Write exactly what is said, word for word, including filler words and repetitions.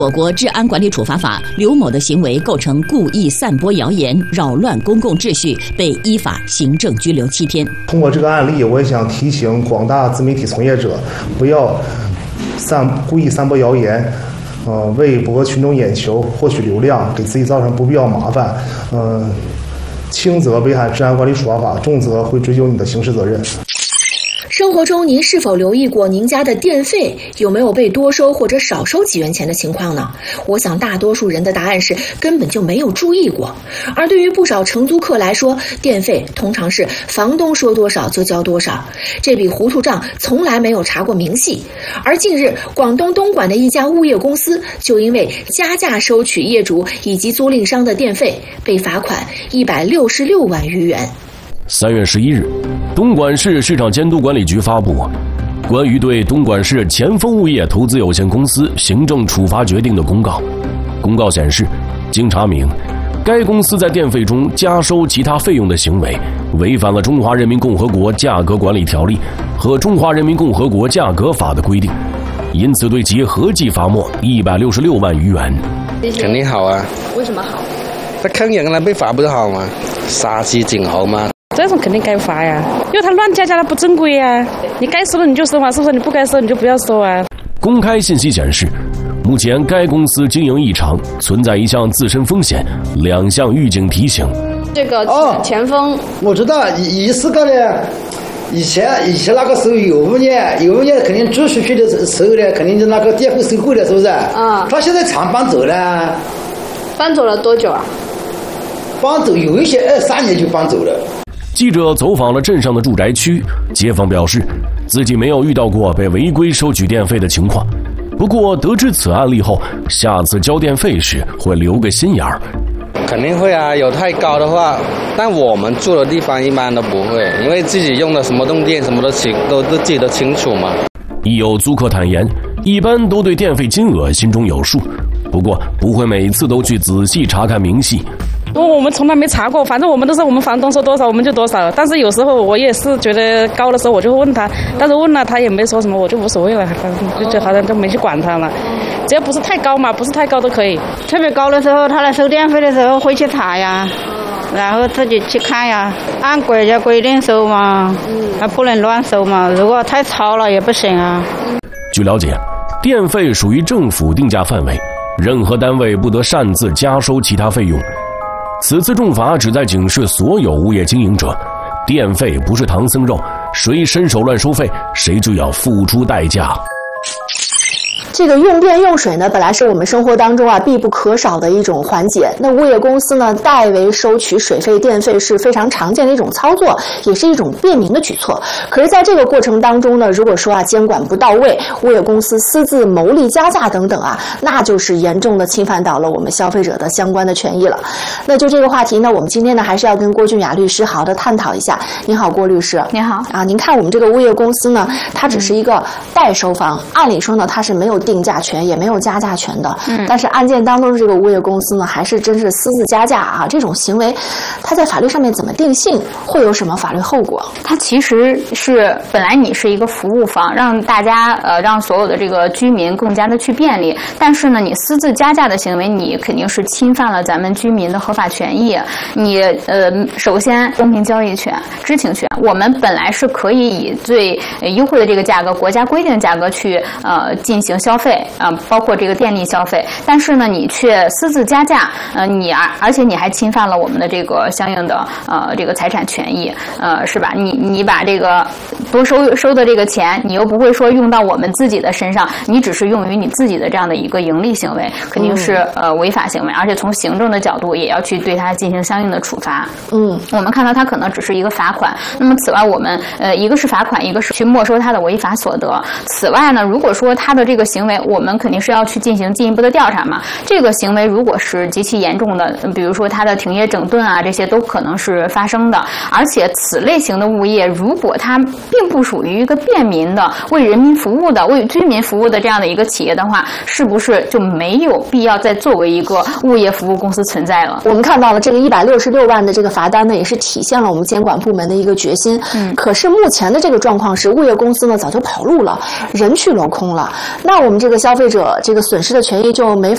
我国治安管理处罚法，刘某的行为构成故意散播谣言，扰乱公共秩序，被依法行政拘留七天。 通过这个案例，我也想提醒广大自媒体从业者，不要散故意散播谣言，呃，为博群众眼球、获取流量，给自己造成不必要麻烦。呃，轻则危害治安管理处罚法，重则会追究你的刑事责任。 生活中您是否留意过您家的电费有没有被多收或者少收几元钱的情况呢？我想大多数人的答案是根本就没有注意过。而对于不少承租客来说，电费通常是房东说多少就交多少，这笔糊涂账从来没有查过明细。而近日，广东东莞的一家物业公司就因为加价收取业主以及租赁商的电费，被罚款一百六十六万余元。 三月十一日，东莞市市场监督管理局发布关于对东莞市前锋物业投资有限公司行政处罚决定的公告。公告显示，经查明，该公司在电费中加收其他费用的行为违反了《中华人民共和国价格管理条例》和《中华人民共和国价格法》的规定，因此对其合计罚没一百六十六万余元。 肯定好啊！ 为什么好？ 他坑人了，被罚不是好吗？杀鸡儆猴吗？ 这种肯定该罚呀，因为他乱加价的不正规呀。你该收的你就收嘛，是不是？你不该收你就不要收啊。 公开信息显示，目前该公司经营异常，存在一项自身风险，两项预警提醒。 这个前锋、哦、 我知道，一是个呢，以前以前那个时候有五年，有五年肯定租出去的时候呢，肯定是那个电费收够了，是不是？ 嗯。 他现在常搬走了。 搬走了多久啊？ 搬走有一些二三年就搬走了。 记者走访了镇上的住宅区，街坊表示自己没有遇到过被违规收取电费的情况，不过得知此案例后，下次交电费时会留个心眼儿。 肯定会啊，有太高的话，但我们住的地方一般都不会，因为自己用的什么动电什么都清都都自己都清楚嘛。 亦有租客坦言，一般都对电费金额心中有数，不过不会每次都去仔细查看明细。 我们从来没查过，反正我们都是我们房东说多少我们就多少。但是有时候我也是觉得高的时候我就会问他，但是问了他也没说什么，我就无所谓了，就就好像就没去管他了。只要不是太高嘛，不是太高都可以。 特别高的时候，他来收电费的时候会去查呀，然后自己去看呀，按国家规定收嘛，还不能乱收嘛。如果太超了也不行啊。 据了解，电费属于政府定价范围，任何单位不得擅自加收其他费用。此次重罚旨在警示所有物业经营者，电费不是唐僧肉，谁伸手乱收费，谁就要付出代价。 这个用电用水呢，本来是我们生活当中啊必不可少的一种环节。那物业公司呢，代为收取水费、电费是非常常见的一种操作，也是一种便民的举措。可是，在这个过程当中呢，如果说啊监管不到位，物业公司私自牟利加价等等啊，那就是严重的侵犯到了我们消费者的相关的权益了。那就这个话题呢，我们今天呢还是要跟郭俊雅律师好好的探讨一下。您好，郭律师。 您好。 啊，您看我们这个物业公司呢，它只是一个代收方，按理说呢，它是没有定价权也没有加价权的，嗯，但是案件当中的这个物业公司呢，还是真是私自加价啊！这种行为，它在法律上面怎么定性，会有什么法律后果？ 它其实是本来你是一个服务方，让大家呃让所有的这个居民更加的去便利，但是呢，你私自加价的行为，你肯定是侵犯了咱们居民的合法权益。你呃，首先公平交易权、知情权，我们本来是可以以最优惠的这个价格，国家规定的价格去呃进行消费。啊、呃，包括这个电力消费，但是呢，你却私自加价，呃，你而而且你还侵犯了我们的这个相应的呃这个财产权益，呃，是吧？你你把这个多收收的这个钱，你又不会说用到我们自己的身上，你只是用于你自己的这样的一个盈利行为，肯定是、嗯、呃违法行为，而且从行政的角度也要去对它进行相应的处罚。嗯，我们看到它可能只是一个罚款，那么此外我们呃一个是罚款，一个是去没收它的违法所得。此外呢，如果说它的这个行为，我们肯定是要去进行进一步的调查嘛。这个行为如果是极其严重的，比如说它的停业整顿啊，这些都可能是发生的。而且此类型的物业，如果它并不属于一个便民的、为人民服务的、为居民服务的这样的一个企业的话，是不是就没有必要再作为一个物业服务公司存在了？ 我们看到了这个一百六十六万的这个罚单呢，也是体现了我们监管部门的一个决心。嗯，可是目前的这个状况是，物业公司呢早就跑路了，人去楼空了。那我们这个消费者这个损失的权益就没